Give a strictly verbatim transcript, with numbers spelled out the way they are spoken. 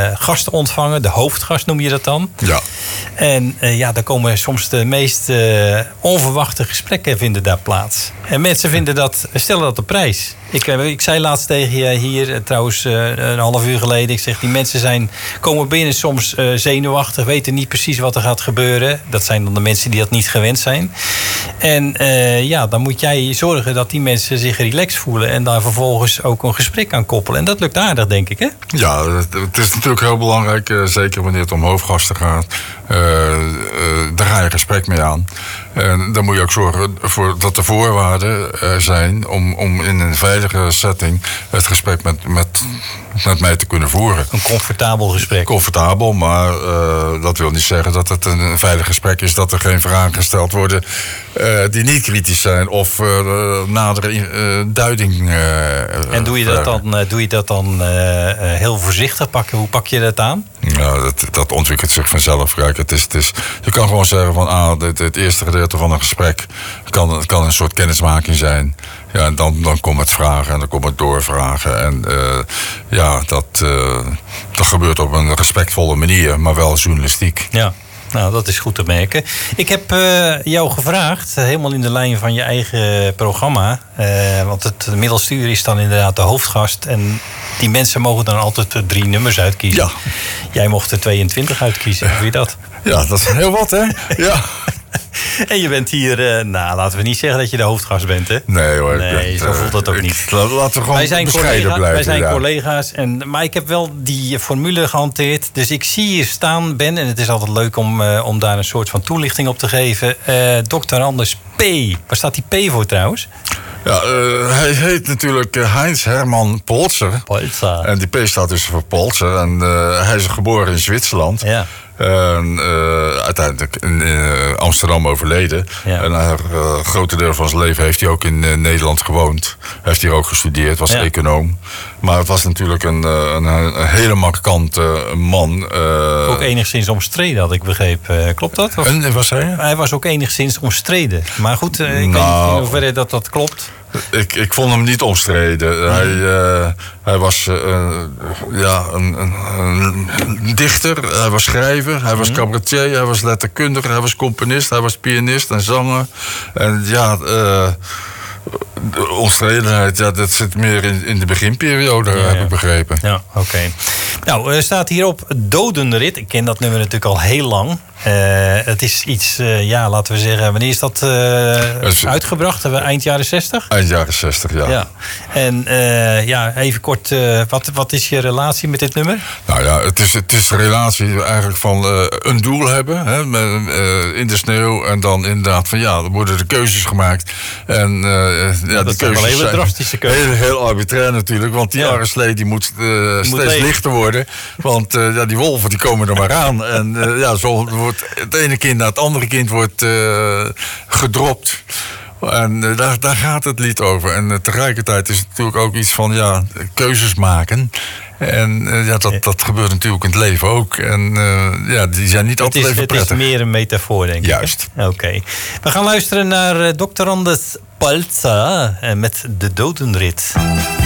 uh, gasten ontvangen. De hoofdgast noem je dat dan. Ja. En uh, ja, daar komen soms de meest uh, onverwachte gesprekken vinden daar plaats. En mensen vinden dat, stellen dat op prijs. Ik, uh, ik zei laatst tegen je hier, uh, trouwens uh, een half uur geleden. Ik zeg, die mensen zijn, komen binnen soms uh, zenuwachtig, weten niet precies wat er gaat gebeuren. Dat zijn dan de mensen die dat niet gewend zijn. En uh, ja, dan moet jij zorgen dat die mensen zich relaxed voelen en daar vervolgens ook een gesprek aan koppelen. En dat lukt aardig, denk ik, hè? Ja, het is natuurlijk heel belangrijk, uh, zeker wanneer het om hoofdgasten gaat. Uh, uh, daar ga je gesprek mee aan. En dan moet je ook zorgen voor dat de voorwaarden er zijn om, om in een veilige setting het gesprek met, met, met mij te kunnen voeren. Een comfortabel gesprek. Comfortabel, maar uh, dat wil niet zeggen dat het een veilig gesprek is, dat er geen vragen gesteld worden uh, die niet kritisch zijn of uh, nadere uh, duiding. Uh, en doe je dat dan, uh, doe je dat dan uh, heel voorzichtig pakken? Hoe pak je dat aan? Ja, dat, dat ontwikkelt zich vanzelf. Kijk, het is, het is, je kan gewoon zeggen van ah, het, het eerste gedeelte van een gesprek kan, kan een soort kennismaking zijn. Ja, en dan, dan komt het vragen en dan komt het doorvragen. En uh, ja, dat, uh, dat gebeurt op een respectvolle manier, maar wel journalistiek. Ja. Nou, dat is goed te merken. Ik heb uh, jou gevraagd, helemaal in de lijn van je eigen programma. Uh, want het middelstuur is dan inderdaad de hoofdgast. En die mensen mogen dan altijd drie nummers uitkiezen. Ja. Jij mocht er tweeëntwintig uitkiezen. Hoe vind je dat? Ja, dat is heel wat, hè? Ja. En je bent hier, uh, nou, laten we niet zeggen dat je de hoofdgast bent, hè? Nee hoor. Nee, zo voelt dat ook niet. Ik, laten we gewoon wij zijn bescheiden collega, blijven. Wij zijn ja. collega's, en, maar ik heb wel die formule gehanteerd. Dus ik zie hier staan, Ben, en het is altijd leuk om, uh, om daar een soort van toelichting op te geven. Uh, dokter Anders P. Waar staat die P voor trouwens? Ja, uh, hij heet natuurlijk Heinz Hermann Polzer. Polzer. En die P staat dus voor Polzer. En uh, hij is geboren in Zwitserland. Ja. En uh, uiteindelijk in uh, Amsterdam overleden. Ja. En een uh, grote deel van zijn leven heeft hij ook in uh, Nederland gewoond. Heeft hier ook gestudeerd, was ja. econoom. Maar het was natuurlijk een, een, een hele markante man. Uh, ook enigszins omstreden, had ik begrepen. Uh, klopt dat? Of? En was hij? Hij was ook enigszins omstreden. Maar goed, uh, ik nou, weet niet in hoeverre dat, dat klopt. Ik, ik vond hem niet omstreden. Mm. Hij, uh, hij was uh, ja, een, een, een dichter, hij was schrijver, hij was mm. cabaretier, hij was letterkundige, hij was componist, hij was pianist en zanger. En ja, uh, de omstredenheid, ja, dat zit meer in, in de beginperiode, ja, heb ja. ik begrepen. Ja, oké. Okay. Nou, er staat hierop Dodenrit. Ik ken dat nummer natuurlijk al heel lang. Uh, het is iets, uh, ja, laten we zeggen, wanneer is dat uh, is, uitgebracht? Eind jaren zestig? Eind jaren zestig, ja. ja. En uh, ja, even kort, uh, wat, wat is je relatie met dit nummer? Nou ja, het is, het is de relatie eigenlijk van uh, een doel hebben, hè, met, uh, in de sneeuw. En dan inderdaad van ja, er worden de keuzes gemaakt. En uh, ja, ja, die keuzes zijn zijn drastische keuzes. Heel, heel arbitrair natuurlijk, want die ja. arreslee die moet, uh, moet steeds leeg. lichter worden. Want uh, ja, die wolven die komen er maar aan. En uh, ja, zo wordt het ene kind naar het andere kind wordt uh, gedropt. En uh, daar, daar gaat het lied over. En uh, tegelijkertijd is het natuurlijk ook iets van ja, keuzes maken. En uh, ja, dat, dat gebeurt natuurlijk in het leven ook. En uh, ja, die zijn niet altijd is, even prettig. Het is meer een metafoor, denk ik. Juist. Oké. Okay. We gaan luisteren naar uh, dokter Anders Polzer uh, met De Dodenrit.